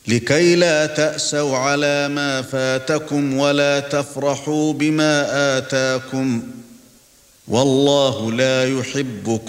لكي لا تأسوا على ما فاتكم ولا تفرحوا بما آتاكم والله لا يحب